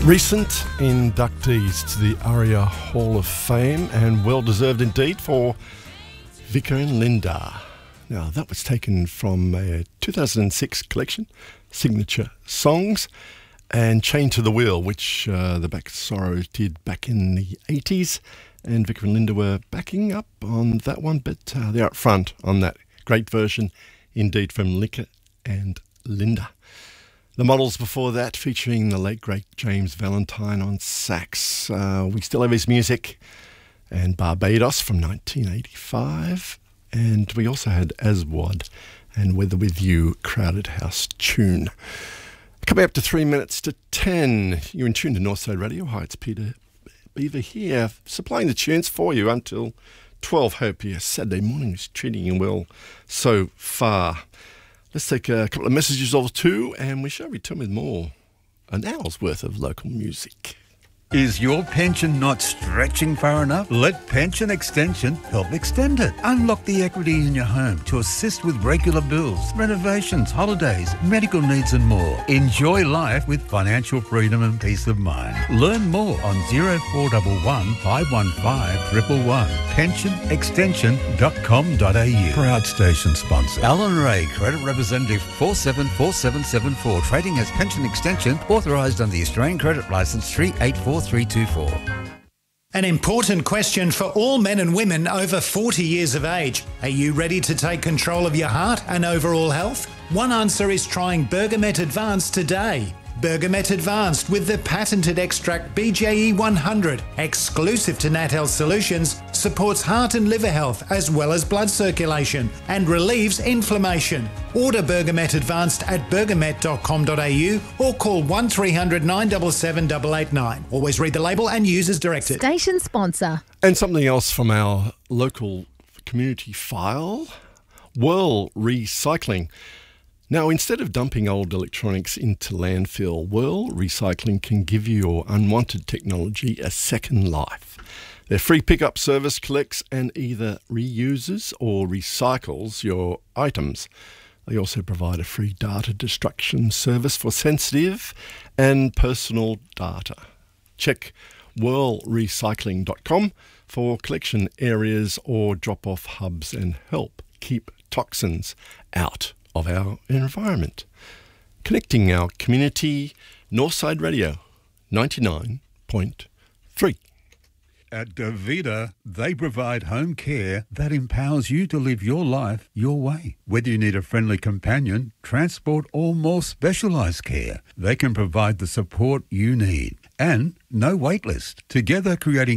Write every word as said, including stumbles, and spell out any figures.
Recent inductees to the ARIA Hall of Fame, and well-deserved indeed for Vicar and Linda. Now, that was taken from a two thousand six collection, Signature Songs, and Chained to the Wheel, which uh, the Back Sorrows did back in the eighties, and Vicar and Linda were backing up on that one, but uh, they're up front on that great version, indeed, from Vicar and Linda. The Models before that, featuring the late, great James Valentine on sax. Uh, we still have his music, and Barbados from nineteen eighty-five. And we also had Aswad and Weather With You, Crowded House tune. Coming up to three minutes to ten. You're in tune to Northside Radio. Hi, it's Peter Beaver here, supplying the tunes for you until twelve. Hope your Saturday morning is treating you well so far. Let's take a couple of messages or two, and we shall return with more. An hour's worth of local music. Is your pension not stretching far enough? Let Pension Extension help extend it. Unlock the equity in your home to assist with regular bills, renovations, holidays, medical needs and more. Enjoy life with financial freedom and peace of mind. Learn more on zero four one one, five one five, one one one. pension extension dot com dot a u. Proud station sponsor. Alan Ray, Credit Representative four seven four seven seven four. Trading as Pension Extension, authorised under the Australian Credit Licence three eight four three two four. An important question for all men and women over forty years of age. Are you ready to take control of your heart and overall health? One answer is trying Bergamet Advanced today. Bergamet Advanced with the patented extract B J E one hundred, exclusive to NatHealth Solutions, supports heart and liver health as well as blood circulation and relieves inflammation. Order Bergamet Advanced at bergamet dot com dot a u or call one three hundred, nine seven seven, eight eight nine. Always read the label and use as directed. Station sponsor. And something else from our local community file, Whirl Recycling. Now, instead of dumping old electronics into landfill, Whirl Recycling can give you your unwanted technology a second life. Their free pickup service collects and either reuses or recycles your items. They also provide a free data destruction service for sensitive and personal data. Check whirl recycling dot com for collection areas or drop-off hubs and help keep toxins out of our environment. Connecting our community, Northside Radio, ninety-nine point three. At Davida, they provide home care that empowers you to live your life your way. Whether you need a friendly companion, transport or more specialised care, they can provide the support you need. And no wait list. Together creating